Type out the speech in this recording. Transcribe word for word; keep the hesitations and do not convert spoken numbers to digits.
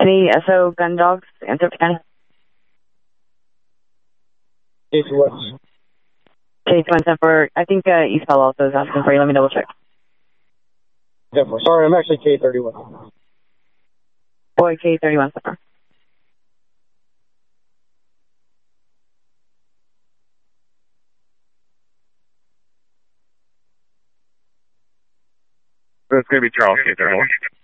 Any S O gun dogs in Sarpy County? Case what? Case one for, I think uh, East Palo Alto is asking for you. Let me double check. Definitely. Sorry, I'm actually K thirty-one. Boy, K thirty-one Summer. That's going to be Charles K thirty-one.